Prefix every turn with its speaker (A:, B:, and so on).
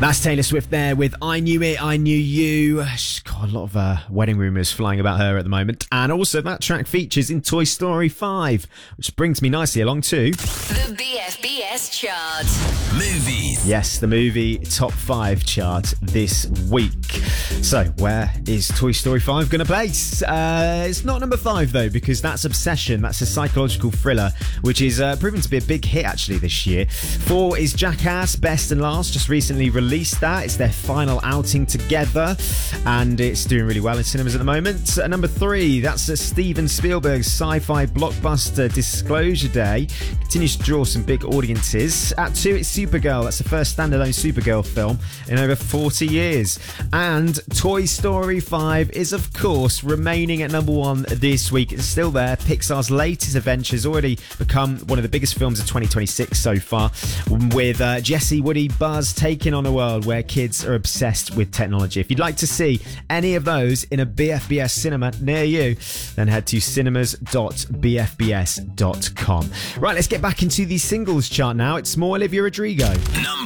A: That's Taylor Swift there with I Knew It, I Knew You. She's got a lot of wedding rumours flying about her at the moment. And also that track features in Toy Story 5, which brings me nicely along to
B: the BFBS chart.
C: Movies.
A: Yes, the movie top 5 chart this week. So, where is Toy Story 5 going to place? It's not number 5 though, because that's Obsession. That's a psychological thriller, which is proven to be a big hit actually this year. 4 is Jackass, Best and Last, just recently released that. It's their final outing together, and it's doing really well in cinemas at the moment. Number 3, that's Steven Spielberg's sci-fi blockbuster Disclosure Day. Continues to draw some big audiences. At 2, it's Supergirl. That's the first standalone Supergirl film in over 40 years. And Toy Story 5 is, of course, remaining at number 1 this week. It's still there. Pixar's latest adventure has already become one of the biggest films of 2026 so far, with Jessie, Woody, Buzz taking on a world where kids are obsessed with technology. If you'd like to see any of those in a BFBS cinema near you, then head to cinemas.bfbs.com. Right, let's get back into the singles chart now. It's more Olivia Rodrigo.